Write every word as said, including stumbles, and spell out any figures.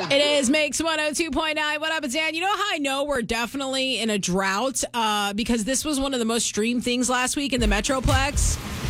It is Mix one oh two point nine. What up, it's Dan? You know how I know we're definitely in a drought? Uh, because this was one of the most streamed things last week in the Metroplex.